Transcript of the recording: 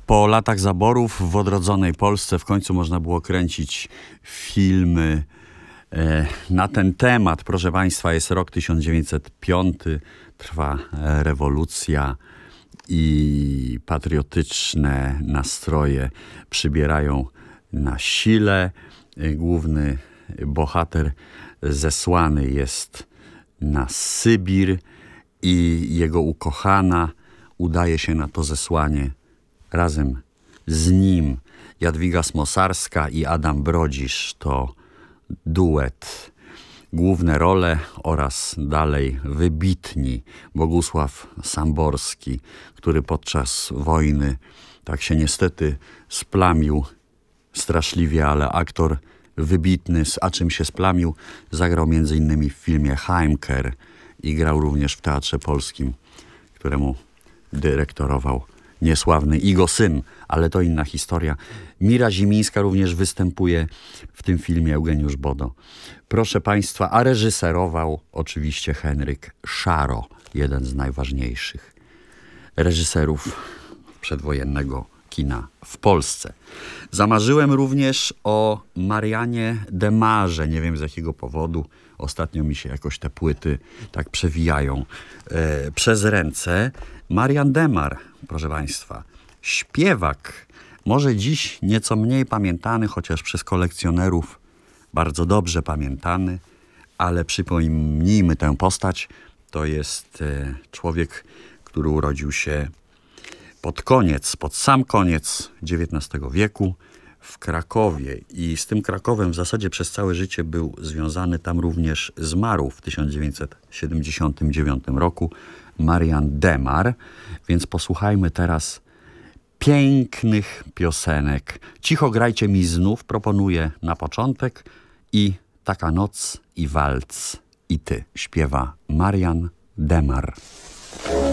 Po latach zaborów w odrodzonej Polsce w końcu można było kręcić filmy na ten temat. Proszę Państwa, jest rok 1905, trwa rewolucja i patriotyczne nastroje przybierają na sile. Główny bohater zesłany jest na Sybir i jego ukochana udaje się na to zesłanie razem z nim. Jadwiga Smosarska i Adam Brodzisz to duet. Główne role oraz dalej wybitni Bogusław Samborski, który podczas wojny tak się niestety splamił straszliwie, ale aktor wybitny, a czym się splamił, zagrał m.in. w filmie Heimker i grał również w Teatrze Polskim, któremu dyrektorował niesławny Igo Sym, ale to inna historia. Mira Zimińska również występuje w tym filmie, Eugeniusz Bodo. Proszę Państwa, a reżyserował oczywiście Henryk Szaro, jeden z najważniejszych reżyserów przedwojennego kina w Polsce. Zamarzyłem również o Marianie Demarze. Nie wiem z jakiego powodu. Ostatnio mi się jakoś te płyty tak przewijają przez ręce. Marian Demar, proszę Państwa, śpiewak, może dziś nieco mniej pamiętany, chociaż przez kolekcjonerów bardzo dobrze pamiętany, ale przypomnijmy tę postać. To jest człowiek, który urodził się pod sam koniec XIX wieku w Krakowie i z tym Krakowem w zasadzie przez całe życie był związany. Tam również zmarł w 1979 roku Marian Demar, więc posłuchajmy teraz pięknych piosenek. Cicho grajcie mi znów proponuję na początek i Taka noc i walc i ty śpiewa Marian Demar.